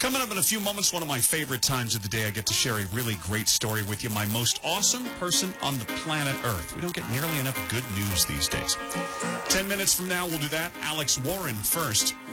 Coming up in a few moments, one of my favorite times of the day, I get to share a really great story with you. My most awesome person on the planet Earth. We don't get nearly enough good news these days. 10 minutes from now, we'll do that. Alex Warren first.